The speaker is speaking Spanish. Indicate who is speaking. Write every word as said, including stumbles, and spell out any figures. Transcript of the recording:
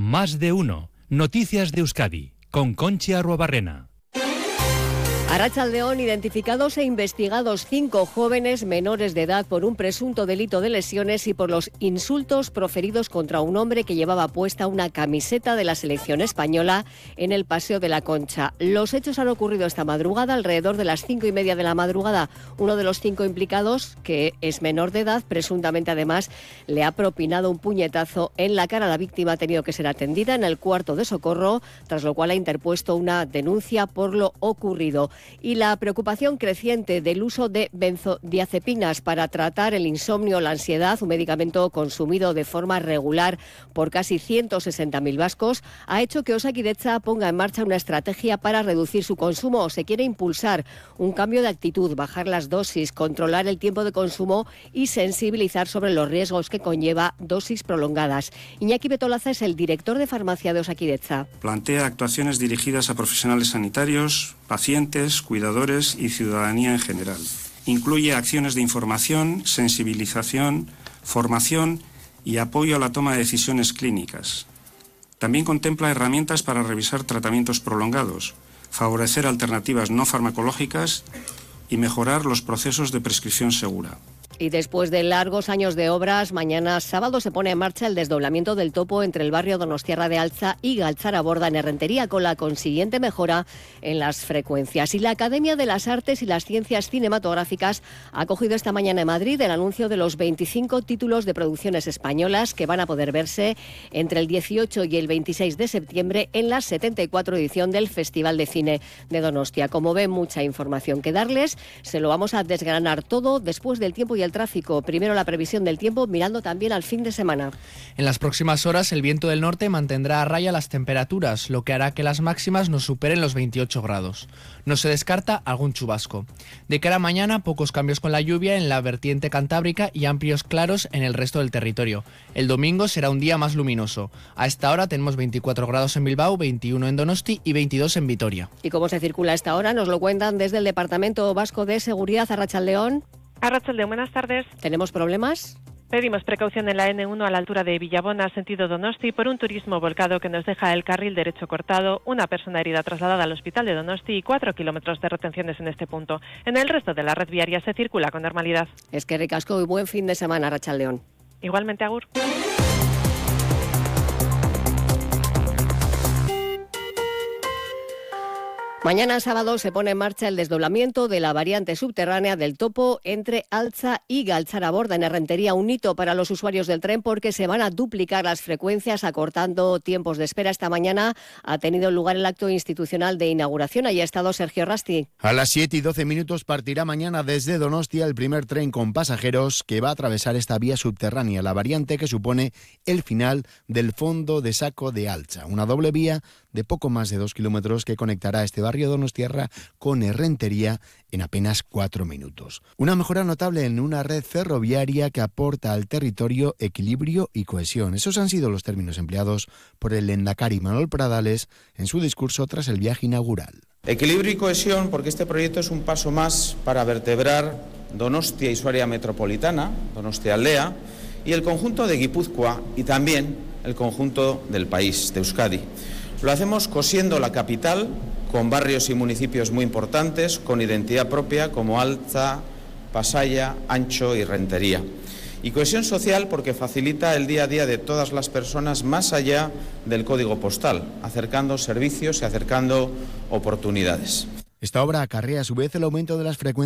Speaker 1: Más de uno. Noticias de Euskadi. Con Conchi Arruabarrena.
Speaker 2: Arratsaldeon, identificados e investigados cinco jóvenes menores de edad por un presunto delito de lesiones y por los insultos proferidos contra un hombre que llevaba puesta una camiseta de la selección española en el Paseo de la Concha. Los hechos han ocurrido esta madrugada, alrededor de las cinco y media de la madrugada. Uno de los cinco implicados, que es menor de edad, presuntamente además le ha propinado un puñetazo en la cara. La víctima ha tenido que ser atendida en el cuarto de socorro, tras lo cual ha interpuesto una denuncia por lo ocurrido. Y la preocupación creciente del uso de benzodiazepinas para tratar el insomnio, la ansiedad, un medicamento consumido de forma regular por casi ciento sesenta mil vascos, ha hecho que Osakidetza ponga en marcha una estrategia para reducir su consumo. Se quiere impulsar un cambio de actitud, bajar las dosis, controlar el tiempo de consumo y sensibilizar sobre los riesgos que conlleva dosis prolongadas. Iñaki Betolaza es el director de farmacia de Osakidetza.
Speaker 3: Plantea actuaciones dirigidas a profesionales sanitarios, pacientes, cuidadores y ciudadanía en general. Incluye acciones de información, sensibilización, formación y apoyo a la toma de decisiones clínicas. También contempla herramientas para revisar tratamientos prolongados, favorecer alternativas no farmacológicas y mejorar los procesos de prescripción segura.
Speaker 2: Y después de largos años de obras, mañana sábado se pone en marcha el desdoblamiento del topo entre el barrio Donostiarra de Altza y Galtzaraborda en Errentería, con la consiguiente mejora en las frecuencias. Y la Academia de las Artes y las Ciencias Cinematográficas ha acogido esta mañana en Madrid el anuncio de los veinticinco títulos de producciones españolas que van a poder verse entre el dieciocho y el veintiséis de septiembre en la setenta y cuatro edición del Festival de Cine de Donostia. Como ven, mucha información que darles. Se lo vamos a desgranar todo después del tiempo y el tráfico. Primero la previsión del tiempo, mirando también al fin de semana.
Speaker 4: En las próximas horas el viento del norte mantendrá a raya las temperaturas, lo que hará que las máximas no superen los veintiocho grados. No se descarta algún chubasco. De cara a mañana, pocos cambios con la lluvia en la vertiente cantábrica y amplios claros en el resto del territorio. El domingo será un día más luminoso. A esta hora tenemos veinticuatro grados en Bilbao, veintiuno en Donosti y veintidós en Vitoria.
Speaker 2: ¿Y cómo se circula a esta hora? Nos lo cuentan desde el Departamento Vasco de Seguridad. Arratsaldeon.
Speaker 5: Arratsaldeon, buenas tardes.
Speaker 2: ¿Tenemos problemas?
Speaker 5: Pedimos precaución en la ene uno a la altura de Villabona, sentido Donosti, por un turismo volcado que nos deja el carril derecho cortado, una persona herida trasladada al hospital de Donosti y cuatro kilómetros de retenciones en este punto. En el resto de la red viaria se circula con normalidad.
Speaker 2: Es que ricasco y buen fin de semana, Arratsaldeon.
Speaker 5: Igualmente, agur.
Speaker 2: Mañana sábado se pone en marcha el desdoblamiento de la variante subterránea del topo entre Altza y Galtzaraborda en Errentería, un hito para los usuarios del tren porque se van a duplicar las frecuencias acortando tiempos de espera. Esta mañana ha tenido lugar el acto institucional de inauguración. Allí ha estado Sergio Rasti.
Speaker 6: A las siete y doce minutos partirá mañana desde Donostia el primer tren con pasajeros que va a atravesar esta vía subterránea, la variante que supone el final del fondo de saco de Altza, una doble vía de poco más de dos kilómetros que conectará este barrio Donostiarra con Errentería en apenas cuatro minutos. Una mejora notable en una red ferroviaria que aporta al territorio equilibrio y cohesión. Esos han sido los términos empleados por el lehendakari Manuel Pradales en su discurso tras el viaje inaugural.
Speaker 7: Equilibrio y cohesión porque este proyecto es un paso más para vertebrar Donostia y su área metropolitana, Donostialdea, y el conjunto de Guipúzcoa y también el conjunto del país, de Euskadi. Lo hacemos cosiendo la capital con barrios y municipios muy importantes, con identidad propia como Altza, Pasaia, Ancho y Rentería. Y cohesión social porque facilita el día a día de todas las personas más allá del código postal, acercando servicios y acercando oportunidades.
Speaker 6: Esta obra acarrea a su vez el aumento de las frecuencias